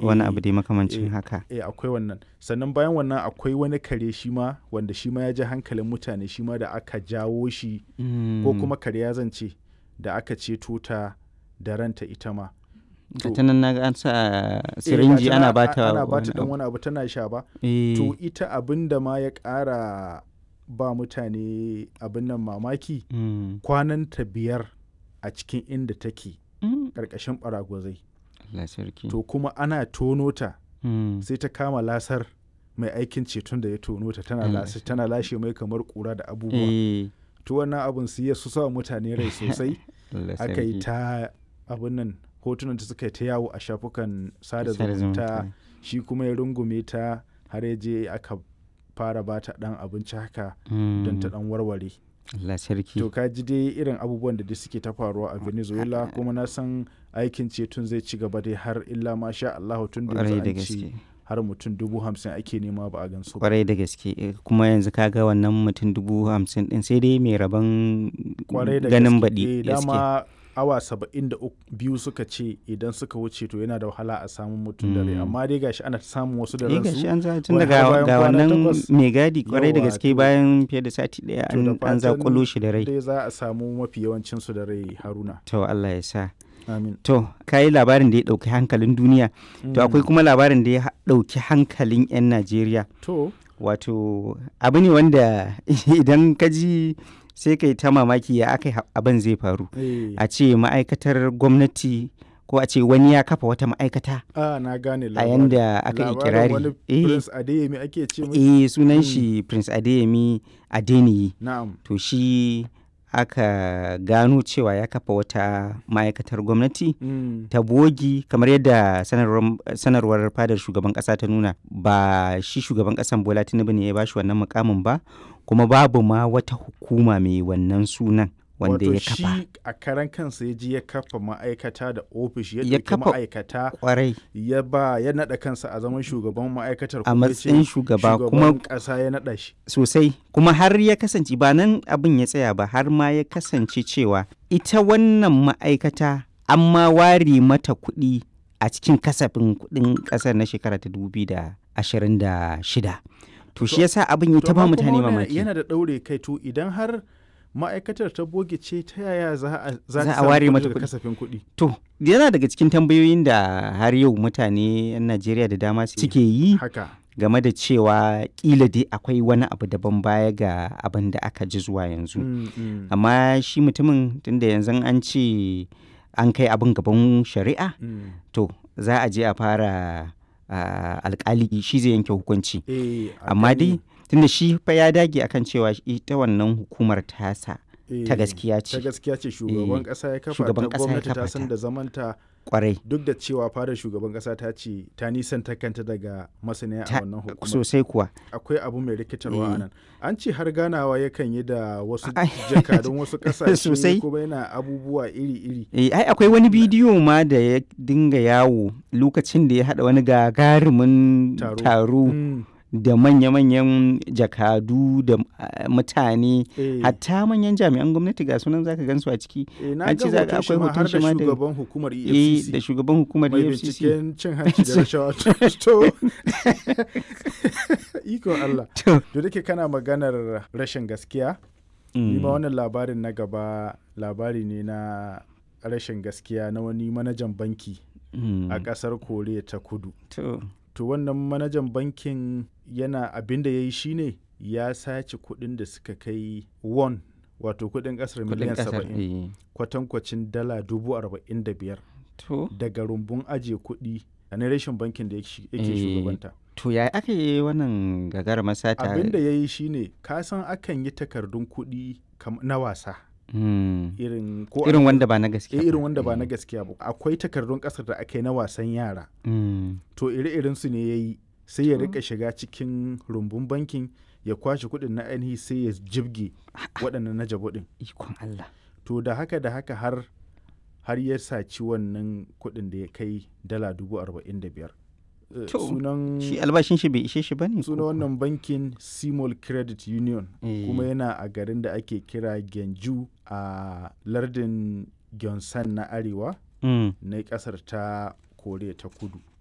wani abu dai makamancin haka. Akwai wannan. Sannan bayan wannan akwai wani kare shi ma wanda shi ma ya ji hankalin mutane shi ma da aka jawo shi ko kuma kare ya zance da aka ceto ta da ranta ita ma. Ta nan na an sa sirinji ana bata dan wani abu tana sha ba. To ita abin da ma ya ƙara ba mutane abin nan mamaki kwananta 5 a cikin inda take ƙarƙashin ɓaragwazai. To kuma ana tono ta sai ta kama lasar mai aikin ceton da ya tono ta tana lashe mai kamar ƙura da abubuwa. To wannan abin su sa mutane rai sosai. Aka yi ta abin nan hotunan ta suka yi ta yawo a shafukan sada zumunta shi kuma ya rungume ta har ya je aka fara ba ta ɗan abinci haka don ta ɗan warware. Allah sarki. To ka ji dai irin abubuwan da suke ta faruwa a Venezuela kuma na san aikin ceton zai ci gaba dai har illa ma sha Allah tun da an ci har mutum 50,000 ake nema ba a gansu. Kwarai da gaske kuma yanzu ka ga wannan mutum 50,000 din sai dai mai rabon ganin baɗi. Dama awa 72 suka ce idan suka wuce to yana da wahala a samun mutum da rai amma dai gashi ana samun wasu da ransu. Gashi an tun daga ga wannan mai gadi kwarai da gaske bayan fiye da sati daya an zakulo shi da rai. Dai za a samu mafi yawancin su da rai Haruna. To Allah ya sa. Amin. To kayi labarin da ya dauki hankalin duniya. To akwai kuma labarin da ya dauki hankalin 'yan Najeriya. To wato abu ne wanda idan ka ji sai kai ta mamaki ya aka abin zai faru. A ce ma'aikatar gwamnati ko a ce wani ya kafa wata ma'aikata na gane a yanda aka yi kirari. Wani Prince Adeyemi ake ce mai? Sunan shi Prince Adeyemi Adeniyi. Na'am. To shi aka gano cewa ya kafa wata ma'aikatar gwamnati ta bogi kamar yadda sanarwar fadar shugaban kasa ta nuna ba shi shugaban kasan Bola Tinubu ne ya bashi wannan mukamin ba kuma babu ma wata hukuma mai wannan sunan wanda ya kafa. Wato shi a karan kansa ya ji ya kafa ma'aikata da ofishi ya ɗauki ma'aikata kwarai ya naɗa kansa a zaman shugaban ma'aikatar a matsayin shugaba kuma ƙasa ya naɗa shi sosai kuma har ya kasance ba nan abin ya tsaya ba har ma ya kasance cewa ita wannan ma'aikata an ma ware mata kuɗi a cikin kasafin kuɗin ƙasar na shekara ta 2026. To shi yasa abin ya ta ba mutane mamaki. Yana da ɗaure kai to idan har ma'aikatar ta boge ce ta yaya za a ware mata kasafin kuɗi. To yana daga cikin tambayoyin da har yau mutane 'yan Najeriya da dama suke yi game da cewa kila dai akwai wani abu daban baya ga abin da aka ji zuwa yanzu. Amma shi mutumin tunda yanzu an ce an kai abin gaban shari'a to za a je a fara alkali shi zai yanke hukunci. Amma dai tunda shi fa ya dage akan cewa ita wannan hukumar tasa ta gaskiya ce. Ta gaskiya ce shugaban kasa ya kafa ta gwamnati ta san da zamanta kwarai. Duk da cewa fadar shugaban kasa ta ce ta nisanta kanta daga masaniya a wannan hukumar. Sosai kuwa. Akwai abu mai rikitarwa a nan. An ce har ganawa yakan yi da wasu jakadun wasu kasashe kuma yana abubuwa iri-iri. Ai akwai wani bidiyo ma da ya dinga yawo lokacin da ya haɗa wani gagarumin taro. Da manya-manyan jakadu da mutane hatta manyan jami'an gwamnati ga sunan zaka gansu a ciki. An ce zaka akwai hoton shi ma da shugaban hukumar EFCC. Da shugaban hukumar EFCC. Mai binciken cin hanci da rashawa. To iko Allah. To dake kana maganar rashin gaskiya. Ni ma wannan labarin na gaba labari ne na rashin gaskiya na wani manajan banki a ƙasar Koriya ta Kudu. To wannan manajan bankin yana abin da ya yi shi ne ya sace kuɗin da suka kai won wato kuɗin ƙasar miliyan 70 kwatankwacin dala 45,000 daga rumbun ajiye kuɗi a rashin bankin da yake shugabanta. To ya aka yi wannan gagarumar sata? Abin da ya yi shi ne kasan akan yi takardun kuɗi na wasa. Irin wanda ba na gaskiya irin wanda ba na gaskiya ba akwai takardun kasar da aka yi na wasan yara to ire-iren su ne yayi sai ya rika shiga cikin rumbun bankin ya kwashe kuɗin na ainihi sai ya jibge waɗannan na jabo din ikon Allah to da haka har ya saci wannan kuɗin da ya kai dala 45,000. Sunan shi albashin shi bai ishe shi bane. Sunan wannan bankin Simol Credit Union kuma yana a garin da ake kira Genju a lardin Gyeongsang na arewa na kasar ta Koriya ta Kudu.